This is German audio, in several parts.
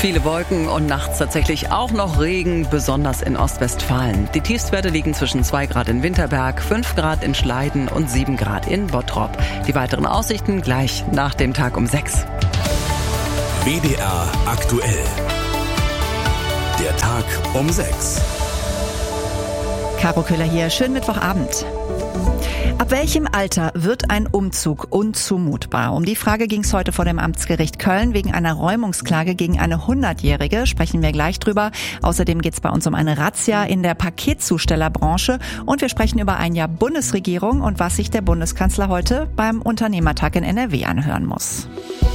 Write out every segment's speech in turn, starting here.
Viele Wolken und nachts tatsächlich auch noch Regen, besonders in Ostwestfalen. Die Tiefstwerte liegen zwischen 2 Grad in Winterberg, 5 Grad in Schleiden und 7 Grad in Bottrop. Die weiteren Aussichten gleich nach dem Tag um 6. WDR aktuell. Der Tag um 6. Caro Köhler hier, schönen Mittwochabend. Ab welchem Alter wird ein Umzug unzumutbar? Um die Frage ging es heute vor dem Amtsgericht Köln. Wegen einer Räumungsklage gegen eine 100-Jährige sprechen wir gleich drüber. Außerdem geht es bei uns um eine Razzia in der Paketzustellerbranche. Und wir sprechen über ein Jahr Bundesregierung und was sich der Bundeskanzler heute beim Unternehmertag in NRW anhören muss.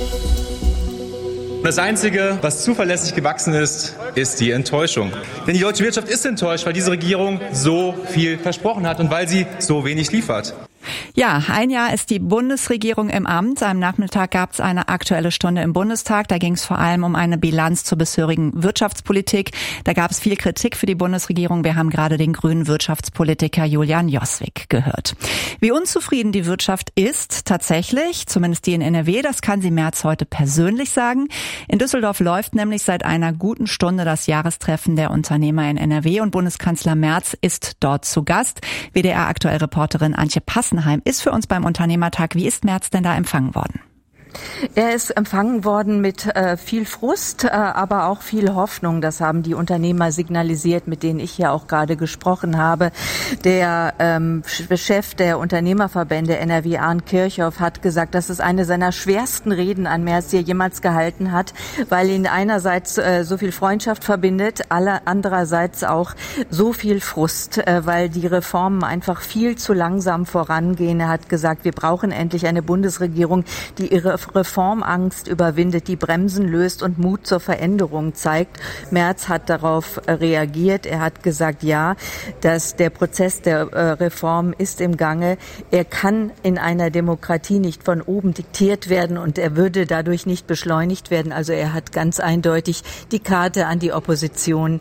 Das Einzige, was zuverlässig gewachsen ist, ist die Enttäuschung. Denn die deutsche Wirtschaft ist enttäuscht, weil diese Regierung so viel versprochen hat und weil sie so wenig liefert. Ja, ein Jahr ist die Bundesregierung im Amt. Am Nachmittag gab es eine Aktuelle Stunde im Bundestag. Da ging es vor allem um eine Bilanz zur bisherigen Wirtschaftspolitik. Da gab es viel Kritik für die Bundesregierung. Wir haben gerade den grünen Wirtschaftspolitiker Julian Joswik gehört. Wie unzufrieden die Wirtschaft ist, tatsächlich, zumindest die in NRW, das kann sie Merz heute persönlich sagen. In Düsseldorf läuft nämlich seit einer guten Stunde das Jahrestreffen der Unternehmer in NRW und Bundeskanzler Merz ist dort zu Gast. WDR-Aktuell-Reporterin Antje Passenheim ist für uns beim Unternehmertag. Wie ist Merz denn da empfangen worden? Er ist empfangen worden mit viel Frust, aber auch viel Hoffnung. Das haben die Unternehmer signalisiert, mit denen ich ja auch gerade gesprochen habe. Der Chef der Unternehmerverbände NRW, Arndt Kirchhoff, hat gesagt, dass es eine seiner schwersten Reden an Merz, die er jemals gehalten hat, weil ihn einerseits so viel Freundschaft verbindet, andererseits auch so viel Frust, weil die Reformen einfach viel zu langsam vorangehen. Er hat gesagt, wir brauchen endlich eine Bundesregierung, die ihre Reformangst überwindet, die Bremsen löst und Mut zur Veränderung zeigt. Merz hat darauf reagiert. Er hat gesagt, ja, dass der Prozess der Reform ist im Gange. Er kann in einer Demokratie nicht von oben diktiert werden und er würde dadurch nicht beschleunigt werden. Also er hat ganz eindeutig die Karte an die Opposition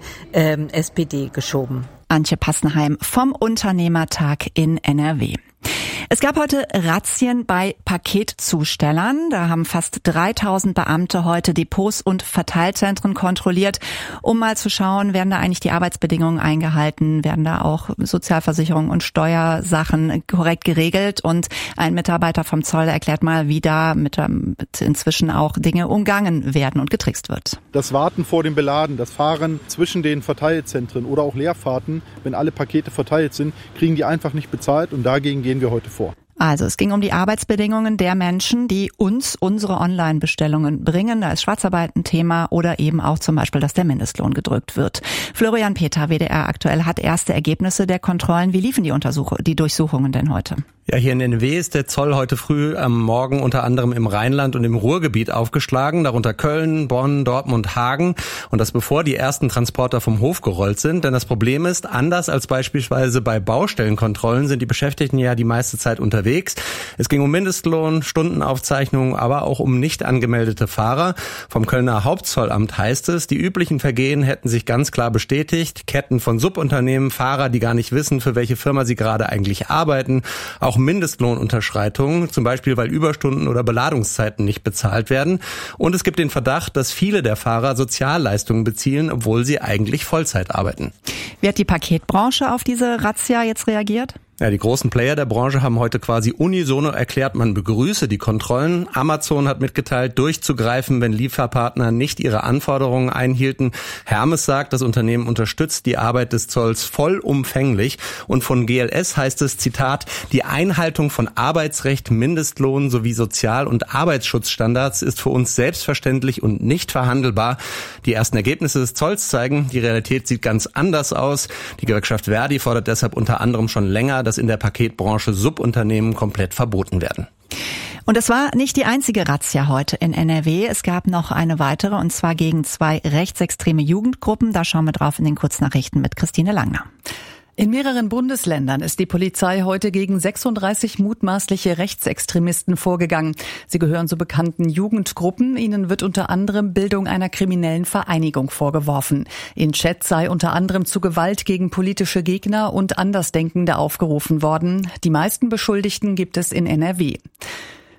SPD geschoben. Antje Passenheim vom Unternehmertag in NRW. Es gab heute Razzien bei Paketzustellern. Da haben fast 3000 Beamte heute Depots und Verteilzentren kontrolliert, um mal zu schauen, werden da eigentlich die Arbeitsbedingungen eingehalten, werden da auch Sozialversicherung und Steuersachen korrekt geregelt. Und ein Mitarbeiter vom Zoll erklärt mal, wie da mit inzwischen auch Dinge umgangen werden und getrickst wird. Das Warten vor dem Beladen, das Fahren zwischen den Verteilzentren oder auch Leerfahrten, wenn alle Pakete verteilt sind, kriegen die einfach nicht bezahlt und dagegen gehen wir heute vor. Also es ging um die Arbeitsbedingungen der Menschen, die uns unsere Online-Bestellungen bringen. Da ist Schwarzarbeit ein Thema oder eben auch zum Beispiel, dass der Mindestlohn gedrückt wird. Florian Peter, WDR aktuell, hat erste Ergebnisse der Kontrollen. Wie liefen die Durchsuchungen denn heute? Ja, hier in NRW ist der Zoll heute früh am Morgen unter anderem im Rheinland und im Ruhrgebiet aufgeschlagen, darunter Köln, Bonn, Dortmund, Hagen. Und das bevor die ersten Transporter vom Hof gerollt sind. Denn das Problem ist, anders als beispielsweise bei Baustellenkontrollen sind die Beschäftigten ja die meiste Zeit unterwegs. Es ging um Mindestlohn, Stundenaufzeichnungen, aber auch um nicht angemeldete Fahrer. Vom Kölner Hauptzollamt heißt es, die üblichen Vergehen hätten sich ganz klar bestätigt. Ketten von Subunternehmen, Fahrer, die gar nicht wissen, für welche Firma sie gerade eigentlich arbeiten. Auch Mindestlohnunterschreitungen, zum Beispiel weil Überstunden oder Beladungszeiten nicht bezahlt werden. Und es gibt den Verdacht, dass viele der Fahrer Sozialleistungen beziehen, obwohl sie eigentlich Vollzeit arbeiten. Wie hat die Paketbranche auf diese Razzia jetzt reagiert? Ja, die großen Player der Branche haben heute quasi unisono erklärt, man begrüße die Kontrollen. Amazon hat mitgeteilt, durchzugreifen, wenn Lieferpartner nicht ihre Anforderungen einhielten. Hermes sagt, das Unternehmen unterstützt die Arbeit des Zolls vollumfänglich. Und von GLS heißt es, Zitat, die Einhaltung von Arbeitsrecht, Mindestlohn sowie Sozial- und Arbeitsschutzstandards ist für uns selbstverständlich und nicht verhandelbar. Die ersten Ergebnisse des Zolls zeigen, die Realität sieht ganz anders aus. Die Gewerkschaft Verdi fordert deshalb unter anderem schon länger, dass in der Paketbranche Subunternehmen komplett verboten werden. Und es war nicht die einzige Razzia heute in NRW. Es gab noch eine weitere, und zwar gegen 2 rechtsextreme Jugendgruppen. Da schauen wir drauf in den Kurznachrichten mit Christine Langner. In mehreren Bundesländern ist die Polizei heute gegen 36 mutmaßliche Rechtsextremisten vorgegangen. Sie gehören zu bekannten Jugendgruppen. Ihnen wird unter anderem Bildung einer kriminellen Vereinigung vorgeworfen. In Chats sei unter anderem zu Gewalt gegen politische Gegner und Andersdenkende aufgerufen worden. Die meisten Beschuldigten gibt es in NRW.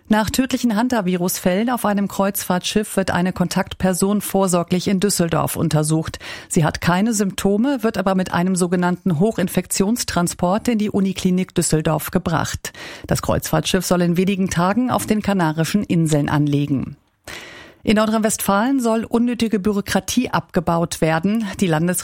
Nach tödlichen Hantavirus-Fällen auf einem Kreuzfahrtschiff wird eine Kontaktperson vorsorglich in Düsseldorf untersucht. Sie hat keine Symptome, wird aber mit einem sogenannten Hochinfektionstransport in die Uniklinik Düsseldorf gebracht. Das Kreuzfahrtschiff soll in wenigen Tagen auf den Kanarischen Inseln anlegen. In Nordrhein-Westfalen soll unnötige Bürokratie abgebaut werden. Die